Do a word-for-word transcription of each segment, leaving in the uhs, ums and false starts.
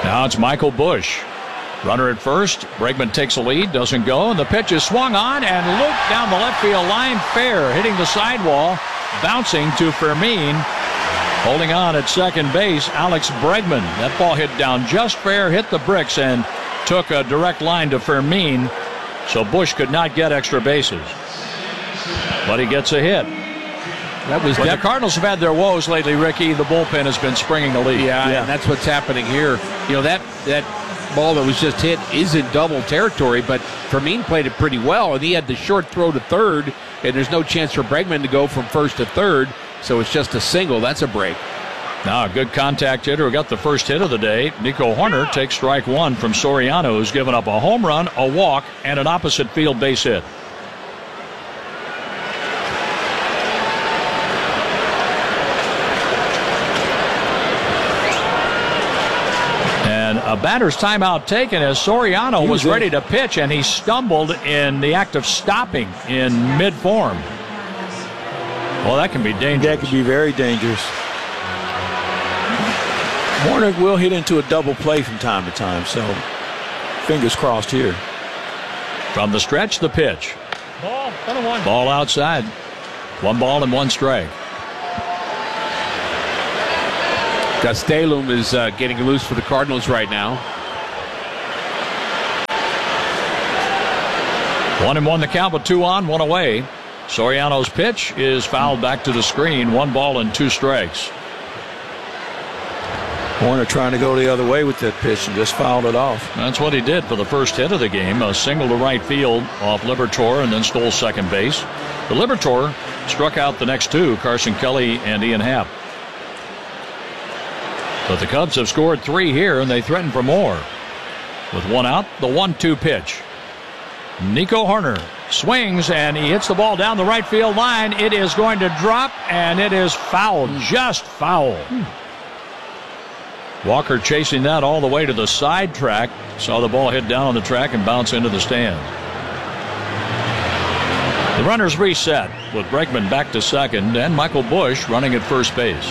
Now it's Michael Busch. Runner at first. Bregman takes a lead, doesn't go, and the pitch is swung on and looped down the left field line. Fair, hitting the sidewall, bouncing to Fermin. Holding on at second base, Alex Bregman. That ball hit down just fair, hit the bricks, and took a direct line to Fermin. So Busch could not get extra bases. But he gets a hit. That was but the Cardinals have had their woes lately, Ricky. The bullpen has been springing the lead. Yeah, yeah, and that's what's happening here. You know, that that ball that was just hit is in double territory, but Fermin played it pretty well, and he had the short throw to third, and there's no chance for Bregman to go from first to third, so it's just a single. That's a break. Now a good contact hitter who got the first hit of the day. Nico Hoerner takes strike one from Soriano, who's given up a home run, a walk, and an opposite field base hit. A batter's timeout taken as Soriano was, was ready to pitch, and he stumbled in the act of stopping in mid-form. Well, that can be dangerous. That could be very dangerous. Hoerner will hit into a double play from time to time, so fingers crossed here. From the stretch, the pitch. Ball, one. Ball outside. One ball and one strike. Gastelum is uh, getting loose for the Cardinals right now. One and one the count with two on, one away. Soriano's pitch is fouled back to the screen. One ball and two strikes. Hoerner trying to go the other way with that pitch and just fouled it off. That's what he did for the first hit of the game. A single to right field off Liberatore and then stole second base. The Liberatore struck out the next two, Carson Kelly and Ian Happ. But the Cubs have scored three here, and they threaten for more. With one out, the one two pitch. Nico Hoerner swings, and he hits the ball down the right field line. It is going to drop, and it is foul, just foul. Hmm. Walker chasing that all the way to the side track. Saw the ball hit down on the track and bounce into the stand. The runners reset with Bregman back to second and Michael Busch running at first base.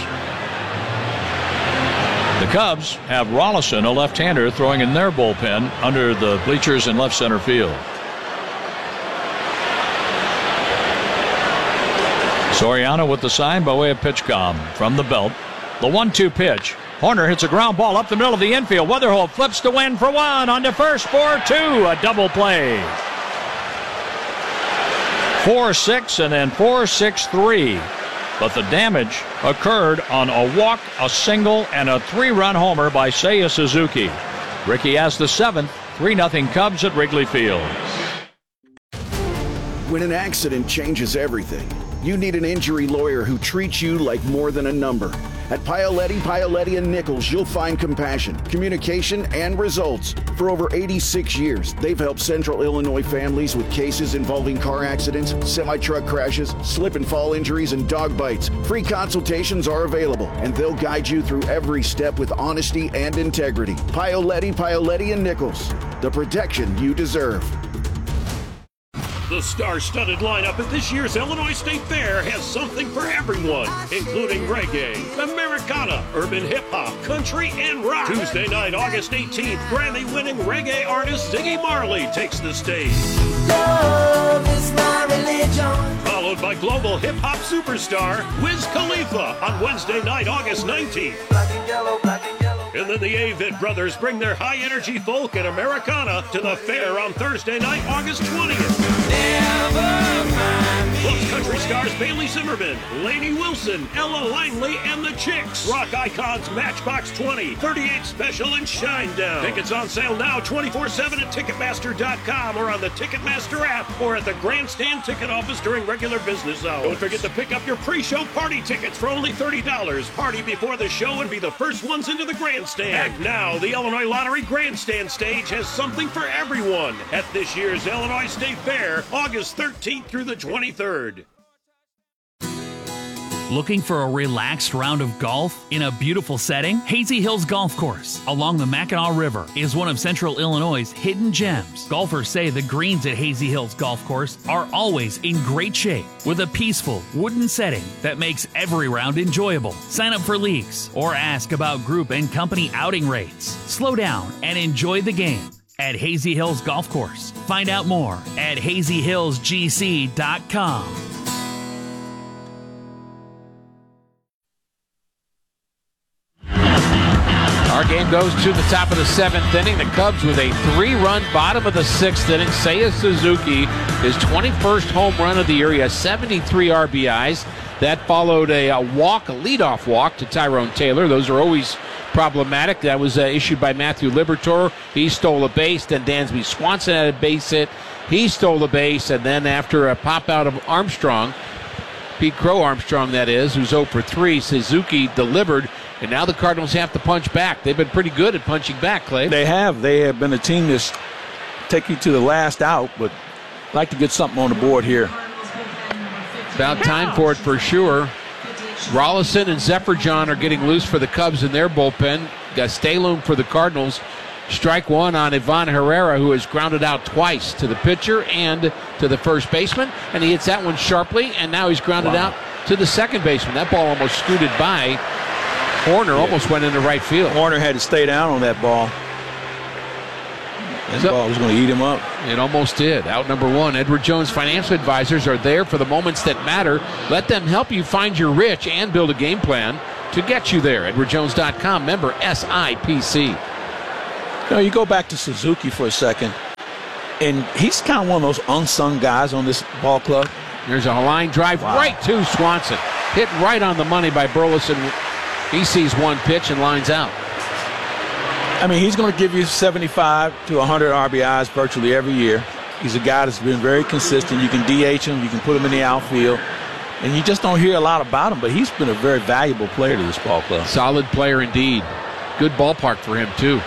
The Cubs have Rollison, a left-hander, throwing in their bullpen under the bleachers in left center field. Soriano with the sign by way of PitchCom from the belt. The one two pitch. Hoerner hits a ground ball up the middle of the infield. Weatherholt flips to win for one. On to first for two. A double play. four six and then four six three. But the damage occurred on a walk, a single, and a three-run homer by Seiya Suzuki. Ricky has the seventh, three nothing Cubs at Wrigley Field. When an accident changes everything, you need an injury lawyer who treats you like more than a number. At Paoletti, Paoletti and Nichols, you'll find compassion, communication, and results. For over eighty-six years, they've helped Central Illinois families with cases involving car accidents, semi-truck crashes, slip and fall injuries, and dog bites. Free consultations are available, and they'll guide you through every step with honesty and integrity. Paoletti, Paoletti and Nichols, the protection you deserve. The star-studded lineup at this year's Illinois State Fair has something for everyone, including reggae, Americana, urban hip-hop, country, and rock. Tuesday night, August eighteenth, Grammy-winning reggae artist Ziggy Marley takes the stage. Love is my religion. Followed by global hip-hop superstar Wiz Khalifa on Wednesday night, August nineteenth. Black and yellow, black and yellow. And then the Avett Brothers bring their high-energy folk and Americana to the fair on Thursday night, August twentieth. Plus country stars Bailey Zimmerman, Lainey Wilson, Ella Langley, and the Chicks. Rock icons Matchbox twenty, thirty-eight Special, and Shinedown. Tickets on sale now twenty-four seven at Ticketmaster dot com or on the Ticketmaster app or at the Grandstand ticket office during regular business hours. Don't forget to pick up your pre-show party tickets for only thirty dollars. Party before the show and be the first ones into the Grandstand. And now the Illinois Lottery Grandstand stage has something for everyone at this year's Illinois State Fair, August thirteenth through the twenty-third. Looking for a relaxed round of golf in a beautiful setting? Hazy Hills Golf Course along the Mackinac River is one of Central Illinois' hidden gems. Golfers say the greens at Hazy Hills Golf Course are always in great shape with a peaceful wooden setting that makes every round enjoyable. Sign up for leagues or ask about group and company outing rates. Slow down and enjoy the game at Hazy Hills Golf Course. Find out more at hazy hills g c dot com. Our game goes to the top of the seventh inning. The Cubs with a three-run bottom of the sixth inning. Seiya Suzuki, his twenty-first home run of the year. He has seventy-three R B Is. That followed a, a walk, a leadoff walk to Tyrone Taylor. Those are always problematic. That was uh, issued by Matthew Liberatore. He stole a base. Then Dansby Swanson had a base hit. He stole a base. And then after a pop out of Armstrong, Pete Crow Armstrong, that is, who's oh for three, Suzuki delivered. And now the Cardinals have to punch back. They've been pretty good at punching back, Clay. They have. They have been a team that's take you to the last out, but like to get something on the board here. About time for it for sure. Rollison and Zephyr John are getting loose for the Cubs in their bullpen. Gastelum for the Cardinals. Strike one on Ivan Herrera, who has grounded out twice to the pitcher and to the first baseman. And he hits that one sharply, and now he's grounded wow. out to the second baseman. That ball almost scooted by. Horner yeah. almost went into right field. Horner had to stay down on that ball. That so, ball was going to eat him up. It almost did. Out number one. Edward Jones Financial Advisors are there for the moments that matter. Let them help you find your rich and build a game plan to get you there. Edward Jones dot com, member S I P C. You know, you go back to Suzuki for a second, and he's kind of one of those unsung guys on this ball club. There's a line drive wow. right to Swanson. Hit right on the money by Burleson. He sees one pitch and lines out. I mean, he's going to give you seventy-five to one hundred R B Is virtually every year. He's a guy that's been very consistent. You can D H him. You can put him in the outfield. And you just don't hear a lot about him, but he's been a very valuable player to this ball club. Solid player indeed. Good ballpark for him, too.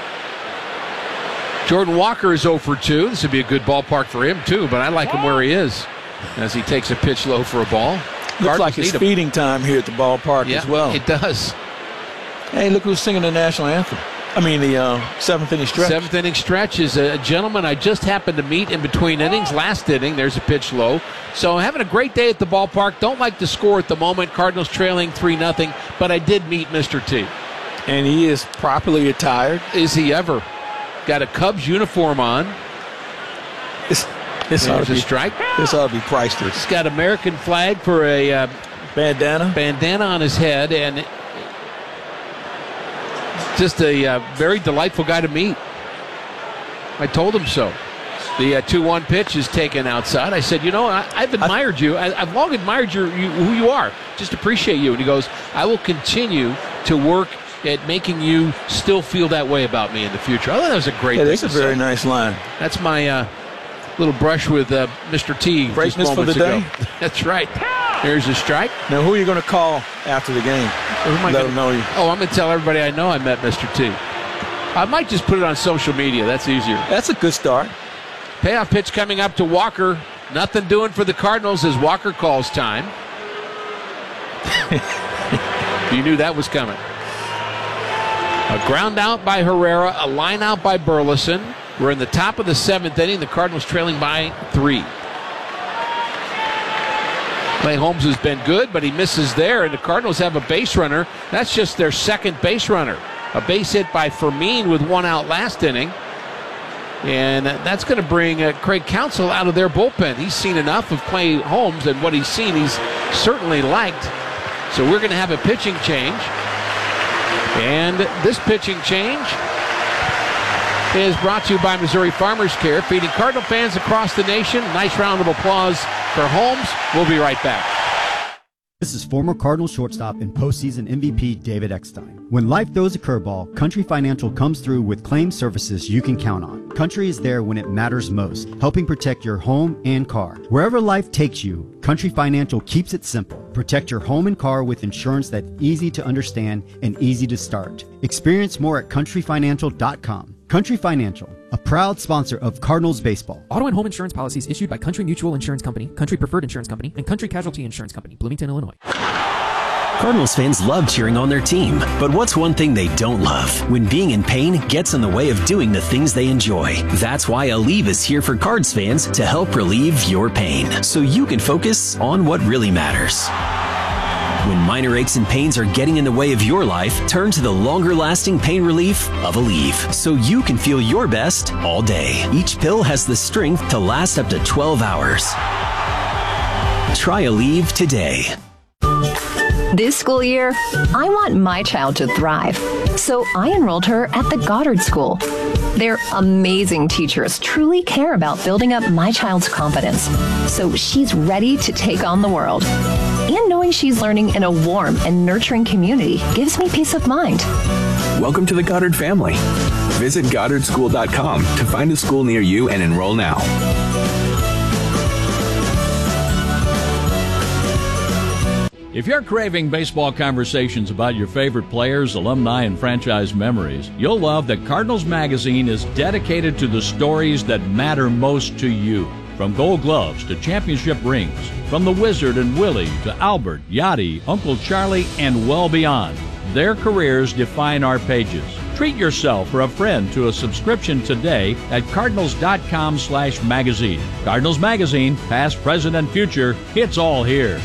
Jordan Walker is oh for two. This would be a good ballpark for him, too, but I like him where he is as he takes a pitch low for a ball. Looks Cardinals like it's feeding time here at the ballpark yeah, as well. It does. Hey, look who's singing the national anthem. I mean, the uh, seventh inning stretch. Seventh inning stretch is a gentleman I just happened to meet in between innings. Last inning, there's a pitch low. So having a great day at the ballpark. Don't like the score at the moment. Cardinals trailing three nothing, but I did meet Mister T. And he is properly attired. Is he ever? Got a Cubs uniform on. This, this ought to be a strike. This ought to be priceless. He's got American flag for a uh, bandana. Bandana on his head, and just a uh, very delightful guy to meet. I told him so. The uh, two one pitch is taken outside. I said, you know, I, I've admired I, you. I, I've long admired your, you, who you are. Just appreciate you. And he goes, I will continue to work at making you still feel that way about me in the future. I thought that was a great yeah, thing that's a very say. nice line. That's my uh, little brush with uh, Mister T. Greatness for the ago. day. That's right. There's a strike. Now, who are you going to call after the game? Let gonna, them know you. Oh, I'm going to tell everybody I know I met Mister T. I might just put it on social media. That's easier. That's a good start. Payoff pitch coming up to Walker. Nothing doing for the Cardinals as Walker calls time. You knew that was coming. A ground out by Herrera, a line out by Burleson. We're in the top of the seventh inning. The Cardinals trailing by three. Clay Holmes has been good, but he misses there, and the Cardinals have a base runner. That's just their second base runner. A base hit by Fermin with one out last inning. And that's going to bring uh, Craig Counsell out of their bullpen. He's seen enough of Clay Holmes, and what he's seen he's certainly liked. So we're going to have a pitching change. And this pitching change is brought to you by Missouri Farmers Care, feeding Cardinal fans across the nation. Nice round of applause for Holmes. We'll be right back. This is former Cardinals shortstop and postseason M V P David Eckstein. When life throws a curveball, Country Financial comes through with claim services you can count on. Country is there when it matters most, helping protect your home and car. Wherever life takes you, Country Financial keeps it simple. Protect your home and car with insurance that's easy to understand and easy to start. Experience more at country financial dot com. Country Financial, a proud sponsor of Cardinals baseball. Auto and home insurance policies issued by Country Mutual Insurance Company, Country Preferred Insurance Company, and Country Casualty Insurance Company, Bloomington, Illinois. Cardinals fans love cheering on their team, but what's one thing they don't love? When being in pain gets in the way of doing the things they enjoy. That's why Aleve is here for Cards fans to help relieve your pain, so you can focus on what really matters. When minor aches and pains are getting in the way of your life, turn to the longer-lasting pain relief of Aleve, so you can feel your best all day. Each pill has the strength to last up to twelve hours. Try Aleve today. This school year, I want my child to thrive, so I enrolled her at the Goddard School. Their amazing teachers truly care about building up my child's confidence, so she's ready to take on the world. And knowing she's learning in a warm and nurturing community gives me peace of mind. Welcome to the Goddard family. Visit goddard school dot com to find a school near you and enroll now. If you're craving baseball conversations about your favorite players, alumni, and franchise memories, you'll love that Cardinals Magazine is dedicated to the stories that matter most to you. From Gold Gloves to championship rings, from the Wizard and Willie to Albert, Yachty, Uncle Charlie, and well beyond. Their careers define our pages. Treat yourself or a friend to a subscription today at cardinals dot com slash magazine. Cardinals Magazine, past, present, and future, it's all here.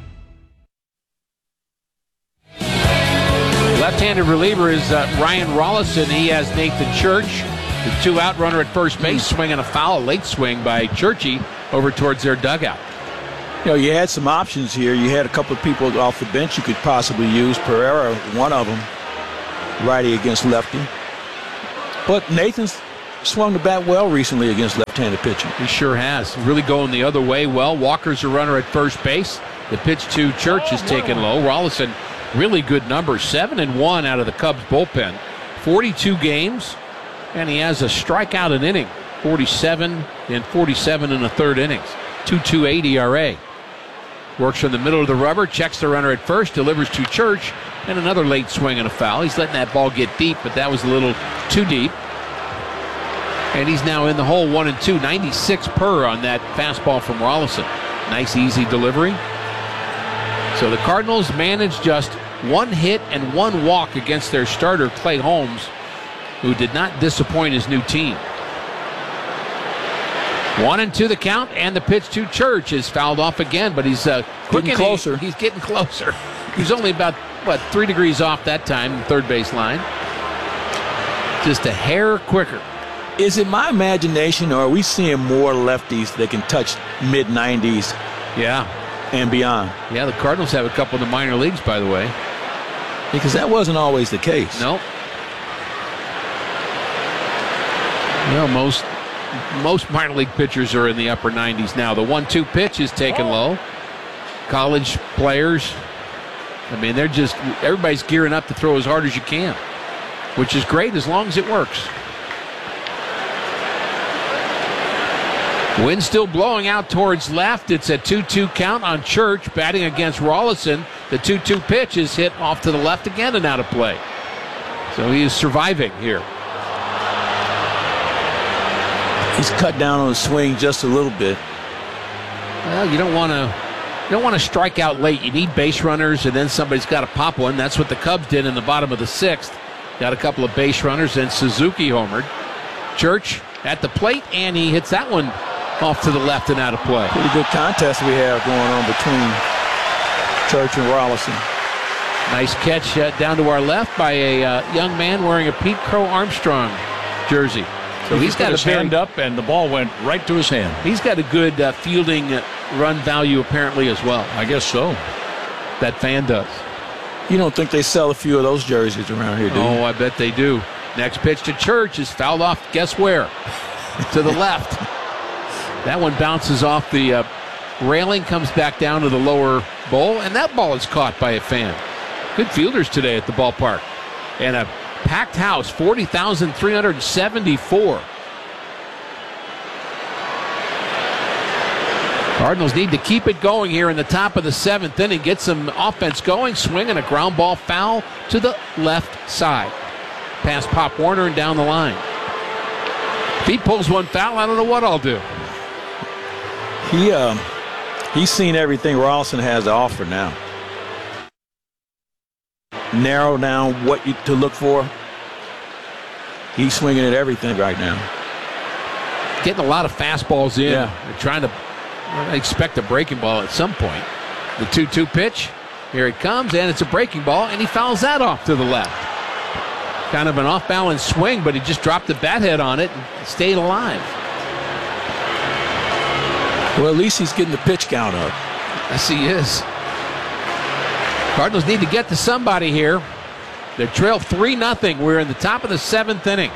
Left-handed reliever is uh, Ryan Rollison. He has Nathan Church. The two-out runner at first base, swinging a foul, a late swing by Churchy over towards their dugout. You know, you had some options here. You had a couple of people off the bench you could possibly use. Pereira, one of them, righty against lefty. But Nathan's swung the bat well recently against left-handed pitching. He sure has. Really going the other way well. Walker's a runner at first base. The pitch to Church is taken low. Rollison, really good numbers. Seven and one out of the Cubs bullpen. forty-two games. And he has a strikeout an inning, forty-seven and forty-seven in the third innings, two point two eight E R A. Works from the middle of the rubber, checks the runner at first, delivers to Church, and another late swing and a foul. He's letting that ball get deep, but that was a little too deep. And he's now in the hole, one and two, ninety-six per on that fastball from Rollison. Nice, easy delivery. So the Cardinals managed just one hit and one walk against their starter, Clay Holmes, who did not disappoint his new team. One and two the count, and the pitch to Church is fouled off again, but he's uh, getting closer. He's getting closer. He's only about, what, three degrees off that time, third base line. Just a hair quicker. Is it my imagination, or are we seeing more lefties that can touch mid nineties? Yeah. And beyond? Yeah, the Cardinals have a couple in the minor leagues, by the way. Because that wasn't always the case. Nope. Well, most most minor league pitchers are in the upper nineties now. The one two pitch is taken low. College players, I mean, they're just, everybody's gearing up to throw as hard as you can, which is great as long as it works. Wind still blowing out towards left. It's a two two count on Church, batting against Rollison. The two two pitch is hit off to the left again and out of play. So he is surviving here. He's cut down on the swing just a little bit. Well, you don't want to you don't want to strike out late. You need base runners, and then somebody's got to pop one. That's what the Cubs did in the bottom of the sixth. Got a couple of base runners, and Suzuki homered. Church at the plate, and he hits that one off to the left and out of play. Pretty good contest we have going on between Church and Rollison. Nice catch uh, down to our left by a uh, young man wearing a Pete Crow Armstrong jersey. So he's got his hand up, and the ball went right to his hand. He's got a good uh, fielding uh, run value apparently as well. I guess so. That fan does. You don't think they sell a few of those jerseys around here, do you? Oh, I bet they do. Next pitch to Church is fouled off, guess where? To the left. That one bounces off the uh, railing, comes back down to the lower bowl, and that ball is caught by a fan. Good fielders today at the ballpark. And a packed house, forty thousand three hundred seventy-four. Cardinals need to keep it going here in the top of the seventh inning, get some offense going, swinging a ground ball foul to the left side. Past Pop Warner and down the line. If he pulls one foul, I don't know what I'll do. He, uh, he's seen everything Rollison has to offer now. narrow down what you to look for. He's swinging at everything right now. Getting a lot of fastballs in. Yeah. They're trying to I expect a breaking ball at some point. The two two pitch. Here it comes, and it's a breaking ball, and he fouls that off to the left. Kind of an off-balance swing, but he just dropped the bat head on it and stayed alive. Well, at least he's getting the pitch count up. Yes, he is. Cardinals need to get to somebody here. They trail three nothing. We're in the top of the seventh inning.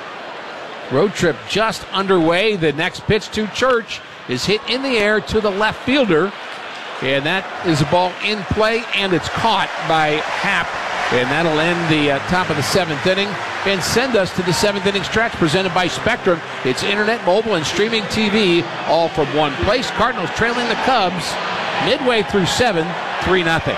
Road trip just underway. The next pitch to Church is hit in the air to the left fielder. And that is a ball in play, and it's caught by Happ. And that'll end the uh, top of the seventh inning and send us to the seventh inning stretch presented by Spectrum. It's internet, mobile, and streaming T V all from one place. Cardinals trailing the Cubs midway through seven, three nothing.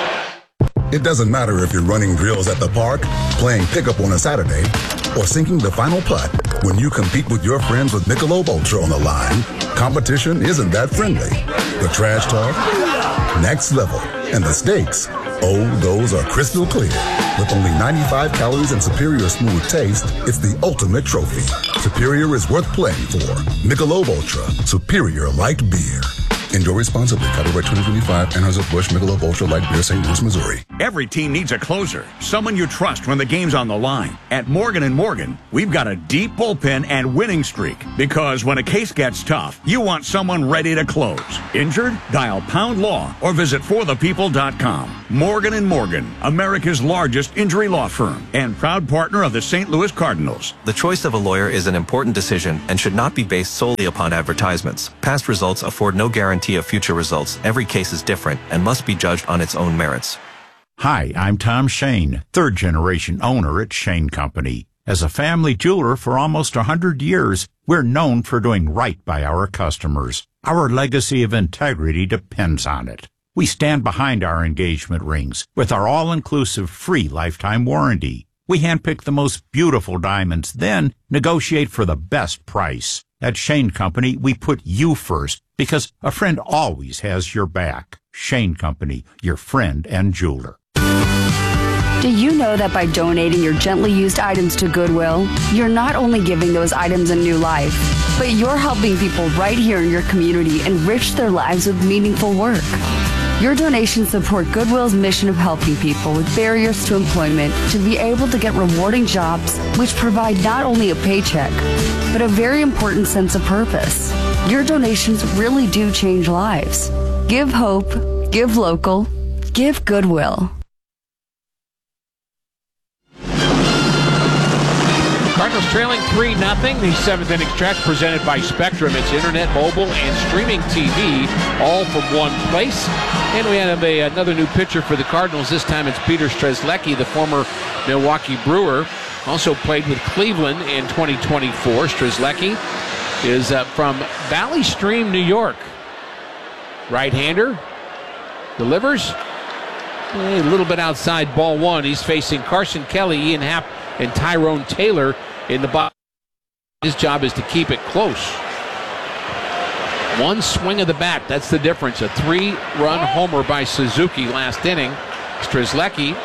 It doesn't matter if you're running drills at the park, playing pickup on a Saturday, or sinking the final putt. When you compete with your friends with Michelob Ultra on the line, competition isn't that friendly. The trash talk, next level, and the stakes, oh, those are crystal clear. With only ninety-five calories and superior smooth taste, it's the ultimate trophy. Superior is worth playing for. Michelob Ultra, superior light beer. Enjoy responsibly. Copyright twenty twenty-five. Anheuser-Busch Michelob Ultra Light Beer, Saint Louis, Missouri. Every team needs a closer, someone you trust when the game's on the line. At Morgan and Morgan, we've got a deep bullpen and winning streak. Because when a case gets tough, you want someone ready to close. Injured? Dial Pound Law or visit for the people dot com. Morgan and Morgan, America's largest injury law firm and proud partner of the Saint Louis Cardinals. The choice of a lawyer is an important decision and should not be based solely upon advertisements. Past results afford no guarantee of future results. Every case is different and must be judged on its own merits. Hi, I'm Tom Shane, third generation owner at Shane Company. As a family jeweler for almost one hundred years, we're known for doing right by our customers. Our legacy of integrity depends on it. We stand behind our engagement rings with our all-inclusive free lifetime warranty. We handpick the most beautiful diamonds, then negotiate for the best price. At Shane Company, we put you first because a friend always has your back. Shane Company, your friend and jeweler. Do you know that by donating your gently used items to Goodwill, you're not only giving those items a new life, but you're helping people right here in your community enrich their lives with meaningful work? Your donations support Goodwill's mission of helping people with barriers to employment to be able to get rewarding jobs which provide not only a paycheck, but a very important sense of purpose. Your donations really do change lives. Give hope, give local, give Goodwill. Cardinals trailing three nothing. The seventh inning stretch presented by Spectrum. It's internet, mobile, and streaming T V, all from one place. And we have a, another new pitcher for the Cardinals. This time it's Peter Strzelecki, the former Milwaukee Brewer. Also played with Cleveland in twenty twenty-four. Strzelecki is uh, from Valley Stream, New York. Right-hander. Delivers. A little bit outside ball one. He's facing Carson Kelly, Ian Happ, and Tyrone Taylor in the bottom. His job is to keep it close. One swing of the bat, that's the difference. A three-run homer by Suzuki last inning. Strzelecki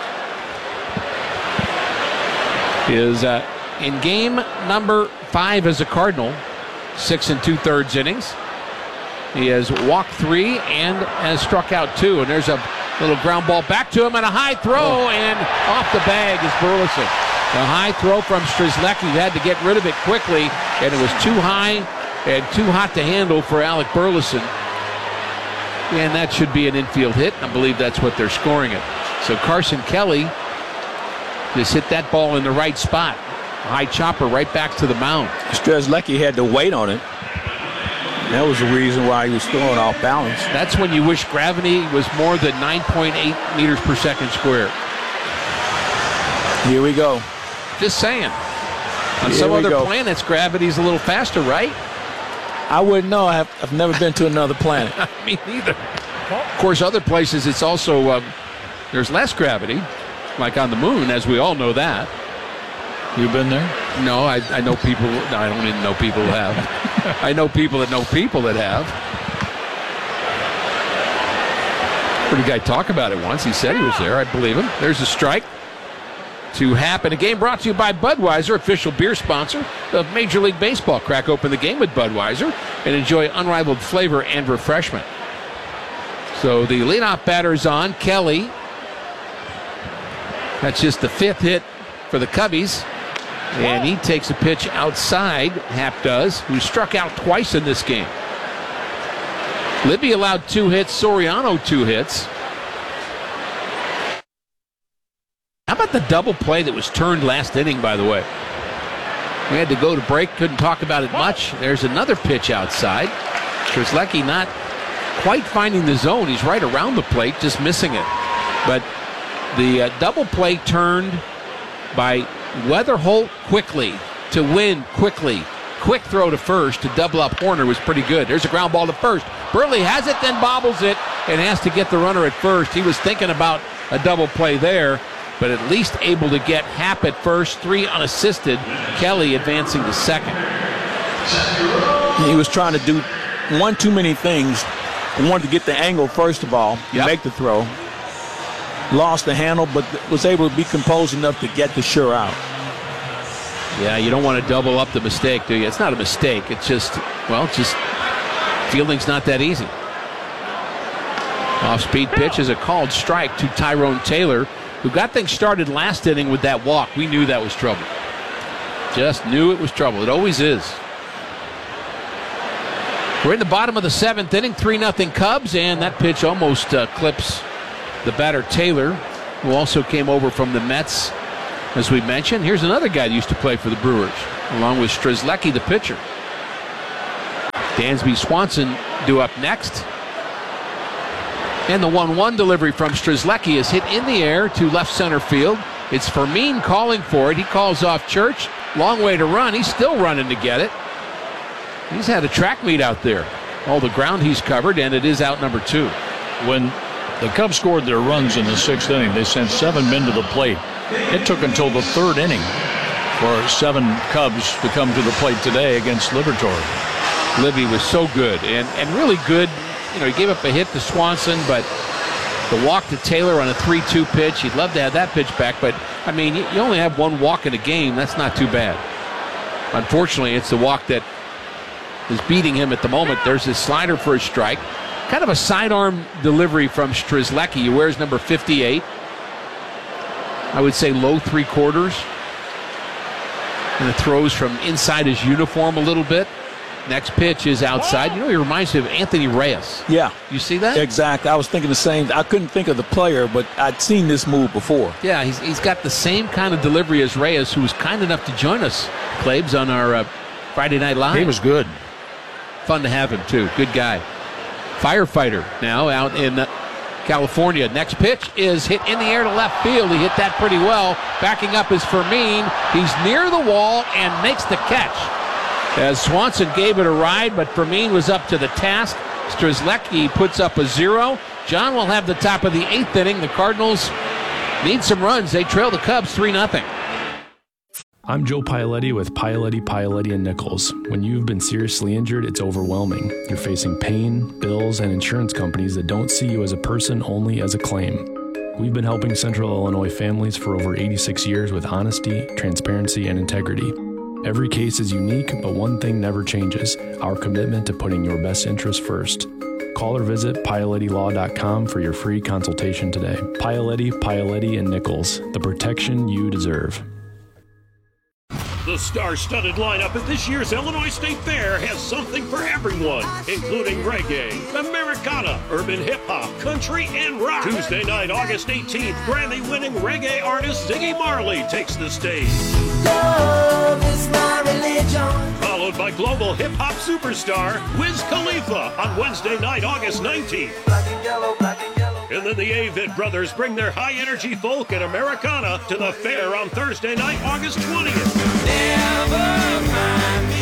is uh, in game number five as a Cardinal. Six and two-thirds innings. He has walked three and has struck out two. And there's a little ground ball back to him and a high throw, and off the bag is Burleson. A high throw from Strzelecki. He had to get rid of it quickly, and it was too high and too hot to handle for Alec Burleson. And that should be an infield hit. I believe that's what they're scoring it. So Carson Kelly just hit that ball in the right spot. A high chopper right back to the mound. Strzelecki had to wait on it. That was the reason why he was throwing off balance. That's when you wish gravity was more than nine point eight meters per second square. Here we go. Just saying. On Here some other go. planets, gravity's a little faster, right? I wouldn't know. I've, I've never been to another planet. Me neither. Of course, other places it's also, um, there's less gravity, like on the moon, as we all know that. You've been there? No, I, I know people. No, I don't even know people who have. I know people that know people that have. Heard a guy talk about it once. He said he was there. I believe him. There's a strike. to happen. A game brought to you by Budweiser, official beer sponsor of Major League Baseball. Crack open the game with Budweiser and enjoy unrivaled flavor and refreshment. So the leadoff batter is on, Kelly. That's just the fifth hit for the Cubbies. And he takes a pitch outside, Happ does, who struck out twice in this game. Libby allowed two hits, Soriano two hits. How about the double play that was turned last inning, by the way? We had to go to break, couldn't talk about it much. There's another pitch outside. Strzelecki not quite finding the zone. He's right around the plate, just missing it. But the uh, double play turned by Weatherholt quickly to win quickly. Quick throw to first to double up Horner was pretty good. There's a ground ball to first. Burley has it, then bobbles it, and has to get the runner at first. He was thinking about a double play there, but at least able to get Happ at first, three unassisted. Kelly advancing to second. He was trying to do one too many things. He wanted to get the angle first of all, yep. make the throw. Lost the handle, but was able to be composed enough to get the sure out. Yeah, you don't want to double up the mistake, do you? It's not a mistake. It's just, well, it's just fielding's not that easy. Off-speed pitch is a called strike to Tyrone Taylor, who got things started last inning with that walk. We knew that was trouble. Just knew it was trouble. It always is. We're in the bottom of the seventh inning, three nothing Cubs, and that pitch almost uh, clips the batter Taylor, who also came over from the Mets, as we mentioned. Here's another guy that used to play for the Brewers, along with Strzelecki, the pitcher. Dansby Swanson due up next. And the one one delivery from Strzelecki is hit in the air to left center field. It's Fermin calling for it. He calls off Church. Long way to run. He's still running to get it. He's had a track meet out there. All the ground he's covered, and it is out number two. When the Cubs scored their runs in the sixth inning, they sent seven men to the plate. It took until the third inning for seven Cubs to come to the plate today against Liberatore. Libby was so good, and, and really good. You know, he gave up a hit to Swanson, but the walk to Taylor on a three two pitch, he'd love to have that pitch back, but, I mean, you only have one walk in a game. That's not too bad. Unfortunately, it's the walk that is beating him at the moment. There's his slider for a strike. Kind of a sidearm delivery from Strzelecki. He wears number fifty-eight. I would say low three quarters. And it throws from inside his uniform a little bit. Next pitch is outside. You know, he reminds me of Anthony Reyes. Yeah. You see that? Exactly. I was thinking the same. I couldn't think of the player, but I'd seen this move before. Yeah, he's, he's got the same kind of delivery as Reyes, who was kind enough to join us, Claibs, on our uh, Friday Night Live. He was good. Fun to have him, too. Good guy. Firefighter now out in uh, California. Next pitch is hit in the air to left field. He hit that pretty well. Backing up is Fermin. He's near the wall and makes the catch. As Swanson gave it a ride, but Fermin was up to the task. Strzelecki puts up a zero. John will have the top of the eighth inning. The Cardinals need some runs. They trail the Cubs three nothing. I'm Joe Paoletti with Paoletti, Paoletti and Nichols. When you've been seriously injured, it's overwhelming. You're facing pain, bills, and insurance companies that don't see you as a person, only as a claim. We've been helping Central Illinois families for over eighty-six years with honesty, transparency, and integrity. Every case is unique, but one thing never changes: our commitment to putting your best interest first. Call or visit Paoletti Law dot com for your free consultation today. Paoletti, Paoletti and Nichols, the protection you deserve. The star-studded lineup at this year's Illinois State Fair has something for everyone, including reggae, Americana, urban hip-hop, country, and rock. Tuesday night, August eighteenth, Grammy-winning reggae artist Ziggy Marley takes the stage. Love is my religion. Followed by global hip-hop superstar Wiz Khalifa on Wednesday night, August nineteenth. Black and yellow, black and yellow. And then the Avid Brothers bring their high-energy folk and Americana to the fair on Thursday night, August twentieth. Never mind me.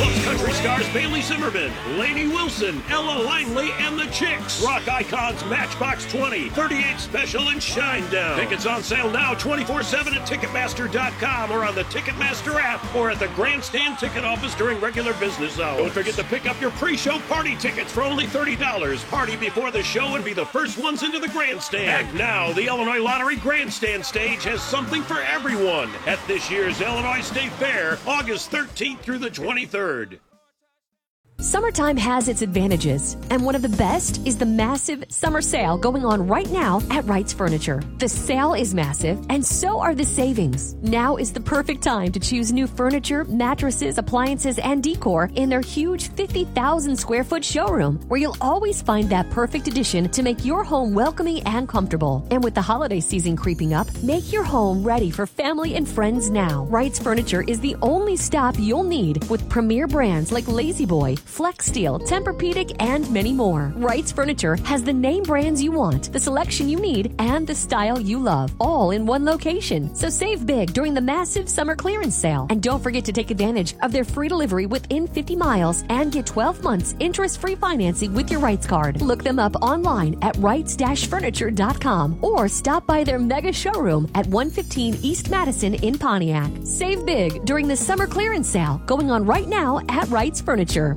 Cubs country stars Bailey Zimmerman, Lainey Wilson, Ella Langley, and the Chicks. Rock icons Matchbox twenty, thirty-eight Special, and Shinedown. Tickets on sale now twenty-four seven at Ticketmaster dot com or on the Ticketmaster app or at the Grandstand ticket office during regular business hours. Don't forget to pick up your pre-show party tickets for only thirty dollars. Party before the show and be the first ones into the Grandstand. And now, the Illinois Lottery Grandstand stage has something for everyone at this year's Illinois State Fair, August thirteenth through the twenty-third. Summertime has its advantages, and one of the best is the massive summer sale going on right now at Wright's Furniture. The sale is massive, and so are the savings. Now is the perfect time to choose new furniture, mattresses, appliances, and decor in their huge fifty thousand square foot showroom, where you'll always find that perfect addition to make your home welcoming and comfortable. And with the holiday season creeping up, make your home ready for family and friends now. Wright's Furniture is the only stop you'll need with premier brands like Lazy Boy, Flex Steel, Tempur-Pedic, and many more. Wright's Furniture has the name brands you want, the selection you need, and the style you love, all in one location. So save big during the massive summer clearance sale. And don't forget to take advantage of their free delivery within fifty miles and get twelve months interest-free financing with your Wright's card. Look them up online at Wrights Furniture dot com or stop by their mega showroom at one fifteen East Madison in Pontiac. Save big during the summer clearance sale going on right now at Wright's Furniture.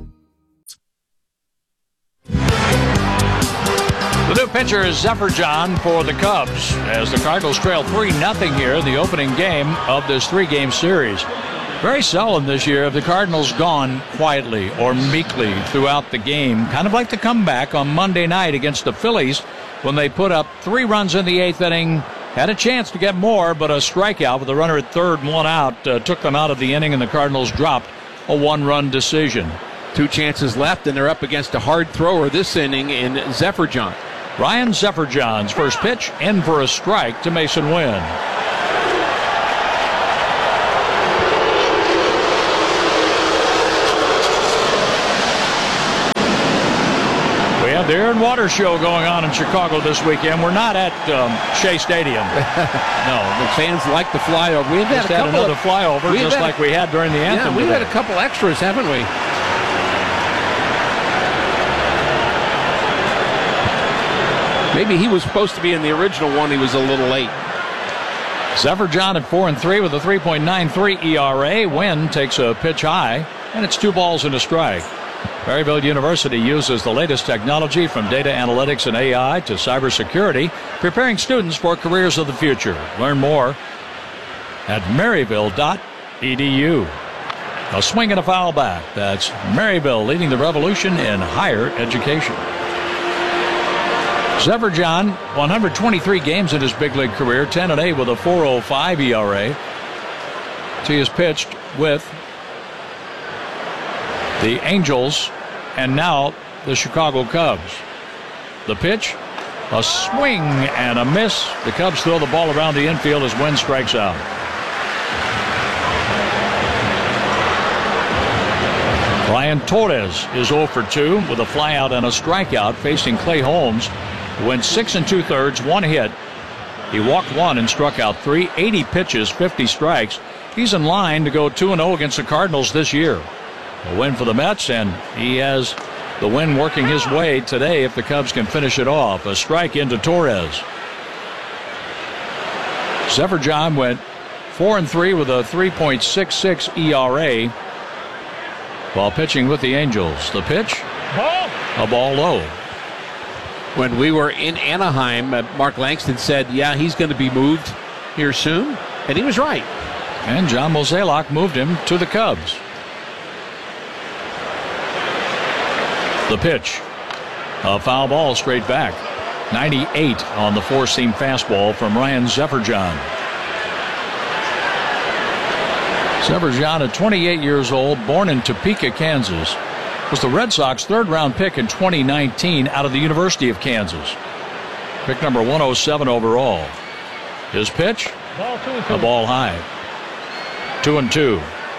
The new pitcher is Zephyr John for the Cubs as the Cardinals trail three nothing here in the opening game of this three-game series. Very seldom this year have the Cardinals gone quietly or meekly throughout the game, kind of like the comeback on Monday night against the Phillies when they put up three runs in the eighth inning, had a chance to get more, but a strikeout with a runner at third and one out uh, took them out of the inning, and the Cardinals dropped a one-run decision. Two chances left, and they're up against a hard thrower this inning in Zephyr John. Ryan Zephyr-John's first pitch in for a strike to Mason Wynn. We have the Air and Water Show going on in Chicago this weekend. We're not at um, Shea Stadium. No, the fans like the flyover. We've had, just a had couple another of, flyover, just like we had during the anthem. Yeah, we've today. had a couple extras, haven't we? Maybe he was supposed to be in the original one. He was a little late. Zephyr John at four and three with a three point nine three E R A. Wynn takes a pitch high, and it's two balls and a strike. Maryville University uses the latest technology from data analytics and A I to cybersecurity, preparing students for careers of the future. Learn more at maryville dot e d u. A swing and a foul back. That's Maryville leading the revolution in higher education. Zephyr John, one hundred twenty-three games in his big league career, ten and eight with a four point oh five E R A. He has pitched with the Angels and now the Chicago Cubs. The pitch, a swing and a miss. The Cubs throw the ball around the infield as Wynn strikes out. Brian Torres is oh for two with a flyout and a strikeout, facing Clay Holmes, who went six and two-thirds, one hit. He walked one and struck out three, eighty pitches, fifty strikes. He's in line to go two and oh against the Cardinals this year. A win for the Mets, and he has the win working his way today if the Cubs can finish it off. A strike into Torres. Zephyr John went four and three with a three point six six E R A while pitching with the Angels. The pitch, ball. A ball low. When we were in Anaheim, uh, Mark Langston said, yeah, he's going to be moved here soon, and he was right. And John Mozeliak moved him to the Cubs. The pitch, a foul ball straight back. ninety-eight on the four-seam fastball from Ryan Zephyr John. Zephyr John, at twenty-eight years old, born in Topeka, Kansas, was the Red Sox third-round pick in twenty nineteen out of the University of Kansas. Pick number one oh seven overall. His pitch, ball two and two. A ball high. Two and two.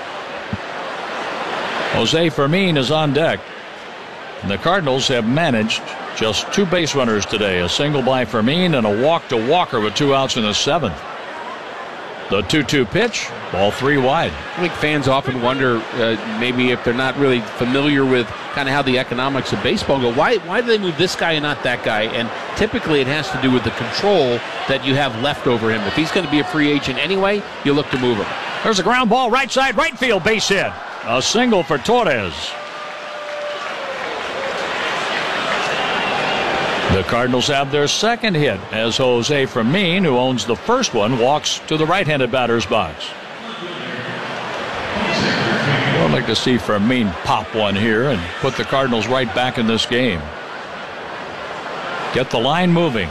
Jose Fermin is on deck. And the Cardinals have managed just two base runners today, a single by Fermin and a walk to Walker with two outs in the seventh. The two two pitch, ball three wide. I think fans often wonder, uh, maybe if they're not really familiar with kind of how the economics of baseball go, why why do they move this guy and not that guy? And typically it has to do with the control that you have left over him. If he's going to be a free agent anyway, you look to move him. There's a ground ball, right side, right field, base hit. A single for Torres. The Cardinals have their second hit as Jose Fermin, who owns the first one, walks to the right-handed batter's box. Well, I'd like to see Fermin pop one here and put the Cardinals right back in this game. Get the line moving.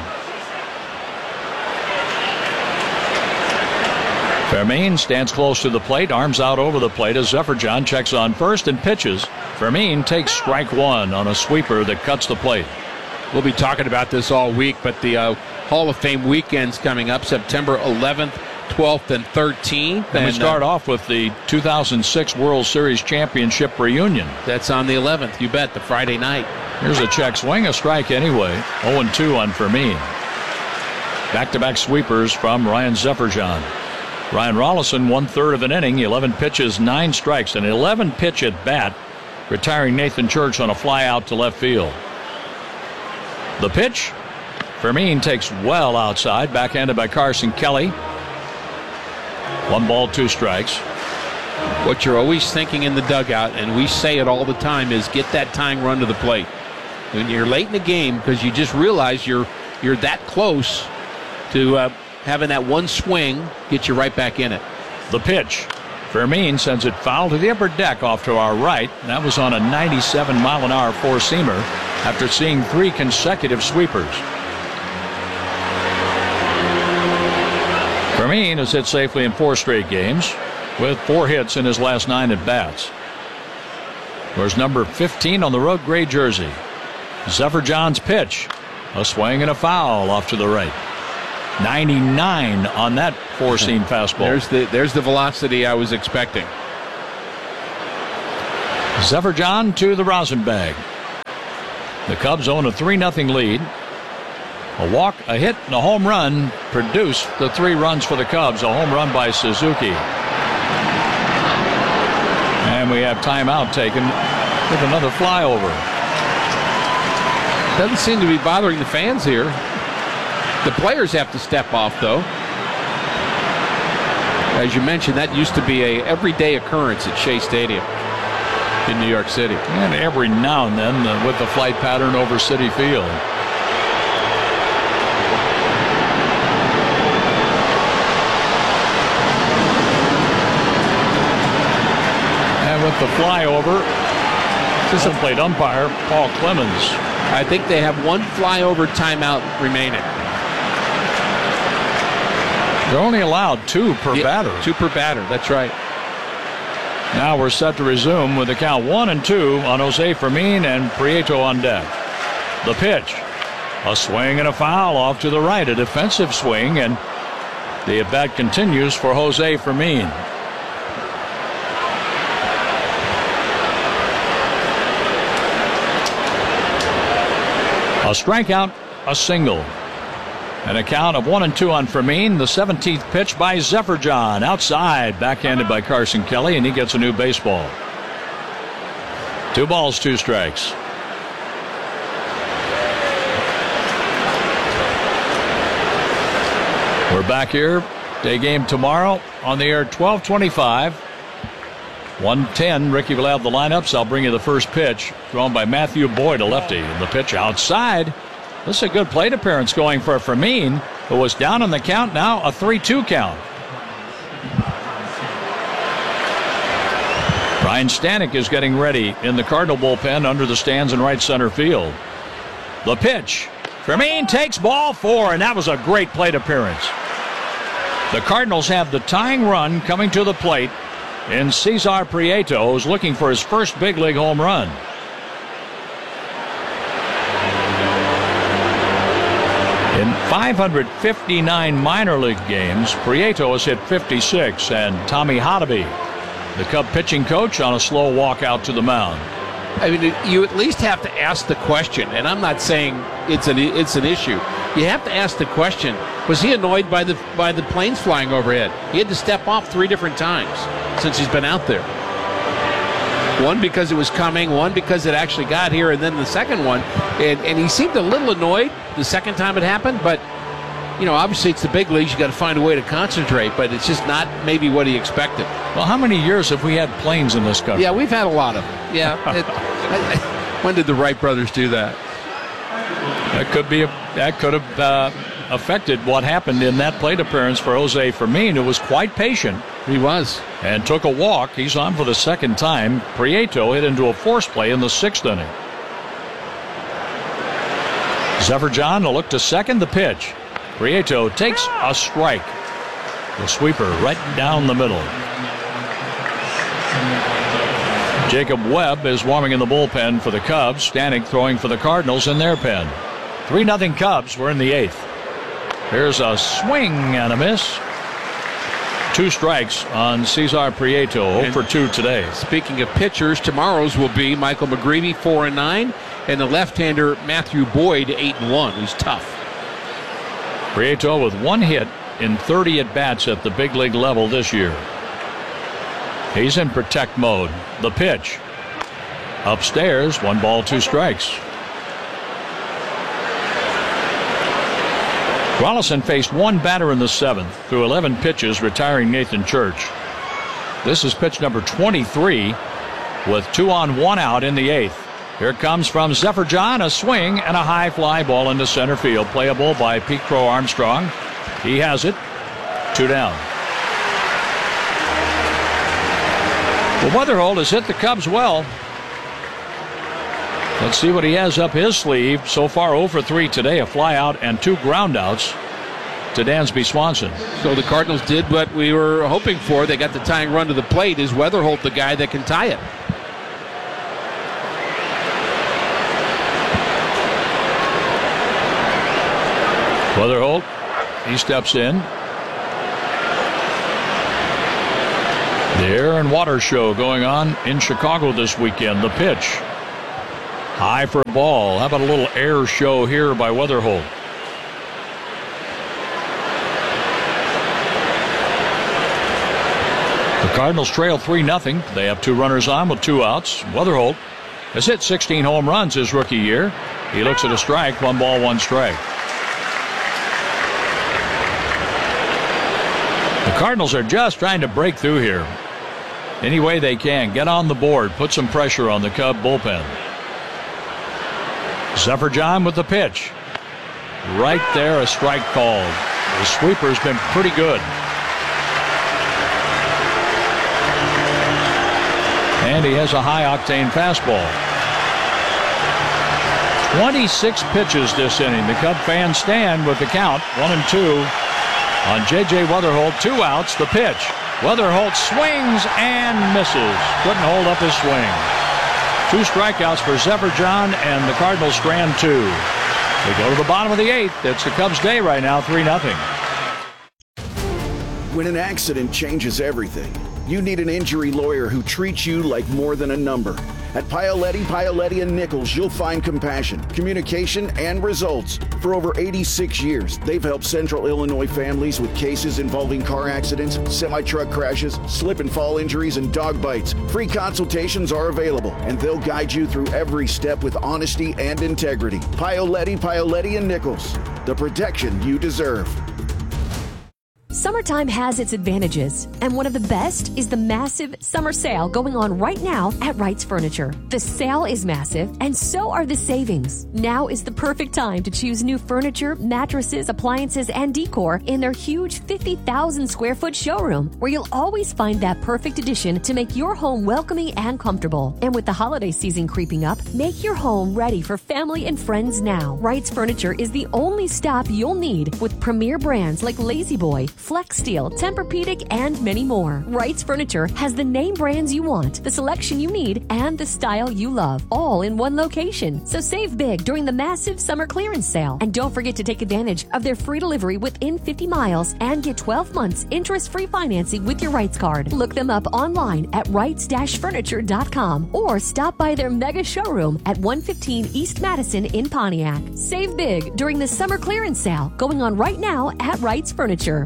Fermin stands close to the plate, arms out over the plate as Zephyr-John checks on first and pitches. Fermin takes strike one on a sweeper that cuts the plate. We'll be talking about this all week, but the uh, Hall of Fame weekend's coming up September eleventh, twelfth, and thirteenth. And, and we start uh, off with the two thousand six World Series Championship reunion. That's on the eleventh, you bet, the Friday night. Here's a check swing, a strike anyway. oh and two on Fermin. Back-to-back sweepers from Ryan Zephyr-John. Ryan Rollison, one-third of an inning, eleven pitches, nine strikes, an eleven-pitch at bat, retiring Nathan Church on a fly out to left field. The pitch, Fermin takes well outside, backhanded by Carson Kelly. One ball, two strikes. What you're always thinking in the dugout, and we say it all the time, is get that tying run to the plate. When you're late in the game, because you just realize you're you're that close to uh, having that one swing, get you right back in it. The pitch, Fermin sends it foul to the upper deck off to our right. That was on a ninety-seven mile an hour four-seamer after seeing three consecutive sweepers. Fermin has hit safely in four straight games with four hits in his last nine at-bats. There's number fifteen on the road gray jersey. Zephyr-John's pitch. A swing and a foul off to the right. ninety-nine on that four-seam fastball. There's the, there's the velocity I was expecting. Zephyr-John to the rosin bag. The Cubs own a three nothing lead. A walk, a hit, and a home run produced the three runs for the Cubs. A home run by Suzuki. And we have timeout taken with another flyover. Doesn't seem to be bothering the fans here. The players have to step off, though. As you mentioned, that used to be a everyday occurrence at Shea Stadium in New York City. And every now and then uh, with the flight pattern over Citi Field. And with the flyover, assistant plate umpire Paul Clemens. I think they have one flyover timeout remaining. They're only allowed two per yeah, batter. Two per batter, that's right. Now we're set to resume with the count one and two on Jose Fermin and Prieto on deck. The pitch. A swing and a foul off to the right. A defensive swing, and the at-bat continues for Jose Fermin. A strikeout, a single. An account of one and two on Fermin. The seventeenth pitch by Zephyr-John. Outside, backhanded by Carson Kelly, and he gets a new baseball. Two balls, two strikes. We're back here. Day game tomorrow on the air twelve twenty-five. one ten. Ricky will have the lineups. I'll bring you the first pitch. Thrown by Matthew Boyd, a lefty. And the pitch outside. This is a good plate appearance going for Fermin, who was down on the count, now a three two count. Ryan Stanek is getting ready in the Cardinal bullpen under the stands in right center field. The pitch. Fermin takes ball four, and that was a great plate appearance. The Cardinals have the tying run coming to the plate in Cesar Prieto, who's looking for his first big league home run. In five hundred fifty-nine minor league games, Prieto has hit fifty-six, and Tommy Hotoby, the Cub pitching coach, on a slow walk out to the mound. I mean, you at least have to ask the question, and I'm not saying it's an it's an issue. you have to ask the question, was he annoyed by the by the planes flying overhead? He had to step off three different times since he's been out there. One because it was coming, one because it actually got here, and then the second one. And, and he seemed a little annoyed the second time it happened, but, you know, obviously it's the big leagues. You got to find a way to concentrate, but it's just not maybe what he expected. Well, how many years have we had planes in this country? Yeah, we've had a lot of them. Yeah. it, I, I, when did the Wright brothers do that? That could be a, that could have uh, affected what happened in that plate appearance for Jose Fermin, who was quite patient. He was. And took a walk. He's on for the second time. Prieto hit into a force play in the sixth inning. Zephyr John to look to second. The pitch. Prieto takes a strike. The sweeper right down the middle. Jacob Webb is warming in the bullpen for the Cubs. Stanek throwing for the Cardinals in their pen. three nothing Cubs. We're in the eighth. Here's a swing and a miss. Two strikes on Cesar Prieto. oh for two today. Speaking of pitchers, tomorrow's will be Michael McGreevy, four and nine, and the left-hander Matthew Boyd, eight and one. He's tough. Prieto with one hit in thirty at-bats at the big league level this year. He's in protect mode. The pitch. Upstairs, one ball, two strikes. Rolison faced one batter in the seventh through eleven pitches, retiring Nathan Church. This is pitch number twenty-three with two on, one out in the eighth. Here comes from Zephyr John, a swing and a high fly ball into center field. Playable by Pete Crow Armstrong. He has it. Two down. Well, Weatherholt has hit the Cubs well. Let's see what he has up his sleeve. So far, oh for three today, a fly out and two ground outs to Dansby Swanson. So the Cardinals did what we were hoping for. They got the tying run to the plate. Is Weatherholt the guy that can tie it? Weatherholt, he steps in. The Air and Water Show going on in Chicago this weekend. The pitch. High for a ball. How about a little air show here by Weatherholt? The Cardinals trail three nothing. They have two runners on with two outs. Weatherholt has hit sixteen home runs his rookie year. He looks at a strike. One ball, one strike. The Cardinals are just trying to break through here. Any way they can. Get on the board. Put some pressure on the Cub bullpen. Zephyr John with the pitch. Right there, a strike called. The sweeper's been pretty good. And he has a high-octane fastball. twenty-six pitches this inning. The Cub fans stand with the count, one and two on J J Weatherholt. Two outs, the pitch. Weatherholt swings and misses. Couldn't hold up his swing. Two strikeouts for Zephyr John, and the Cardinals strand two. They go to the bottom of the eighth. It's the Cubs' day right now, three nothing. When an accident changes everything, you need an injury lawyer who treats you like more than a number. At Paoletti, Paoletti and Nichols, you'll find compassion, communication, and results. For over eighty-six years, they've helped Central Illinois families with cases involving car accidents, semi-truck crashes, slip and fall injuries, and dog bites. Free consultations are available, and they'll guide you through every step with honesty and integrity. Paoletti, Paoletti and Nichols, the protection you deserve. Summertime has its advantages, and one of the best is the massive summer sale going on right now at Wright's Furniture. The sale is massive, and so are the savings. Now is the perfect time to choose new furniture, mattresses, appliances, and decor in their huge fifty thousand square foot showroom, where you'll always find that perfect addition to make your home welcoming and comfortable. And with the holiday season creeping up, make your home ready for family and friends now. Wright's Furniture is the only stop you'll need with premier brands like La-Z-Boy, Flex Steel, Tempur-Pedic, and many more. Wright's Furniture has the name brands you want, the selection you need, and the style you love, all in one location. So save big during the massive summer clearance sale. And don't forget to take advantage of their free delivery within fifty miles and get twelve months interest-free financing with your Wrights card. Look them up online at Wrights Furniture dot com or stop by their mega showroom at one fifteen East Madison in Pontiac. Save big during the summer clearance sale going on right now at Wrights Furniture.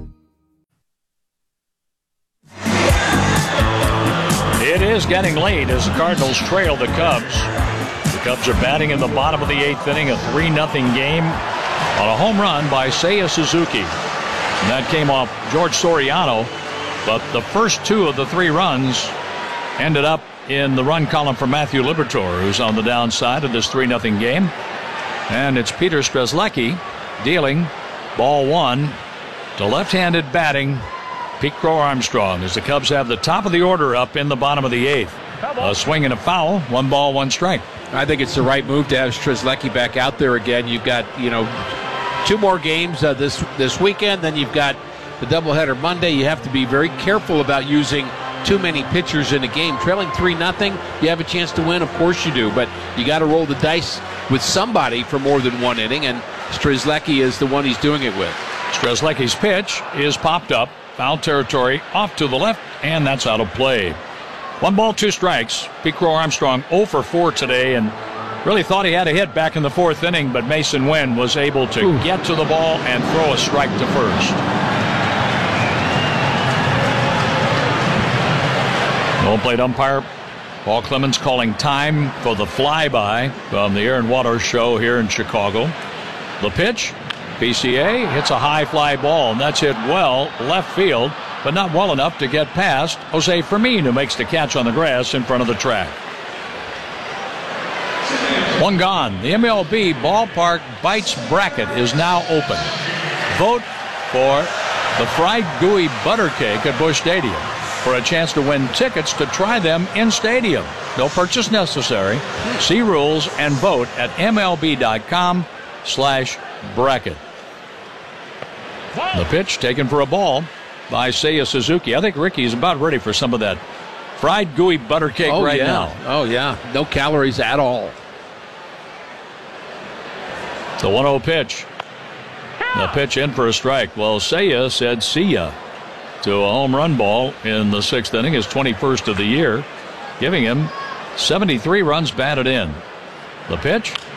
It is getting late as the Cardinals trail the Cubs. The Cubs are batting in the bottom of the eighth inning, a three nothing game on a home run by Seiya Suzuki. And that came off George Soriano, but the first two of the three runs ended up in the run column for Matthew Liberatore, who's on the downside of this three nothing game. And it's Peter Strzelecki dealing ball one to left-handed batting Pete Crow Armstrong as the Cubs have the top of the order up in the bottom of the eighth. A swing and a foul, one ball, one strike. I think it's the right move to have Strzelecki back out there again. You've got, you know, two more games uh, this this weekend. Then you've got the doubleheader Monday. You have to be very careful about using too many pitchers in a game. Trailing three nothing, you have a chance to win. Of course you do, but you got to roll the dice with somebody for more than one inning, and Strzelecki is the one he's doing it with. Strzelecki's pitch is popped up, foul territory, off to the left, and that's out of play. One ball, two strikes. Pete Crow Armstrong oh for four today, and really thought he had a hit back in the fourth inning, but Mason Wynn was able to Ooh. get to the ball and throw a strike to first. Home plate umpire Paul Clemens calling time for the flyby from the Air and Water Show here in Chicago. The pitch, P C A hits a high fly ball, and that's hit well left field, but not well enough to get past Jose Fermin, who makes the catch on the grass in front of the track. One gone. The M L B Ballpark Bites bracket is now open. Vote for the fried gooey butter cake at Busch Stadium for a chance to win tickets to try them in stadium. No purchase necessary. See rules and vote at mlb.com slash bracket. The pitch taken for a ball by Seiya Suzuki. I think Ricky's about ready for some of that fried gooey butter cake oh, right yeah. now. Oh, yeah. No calories at all. The one oh pitch. The pitch in for a strike. Well, Seiya said see ya to a home run ball in the sixth inning, his twenty-first of the year, giving him seventy-three runs batted in. The pitch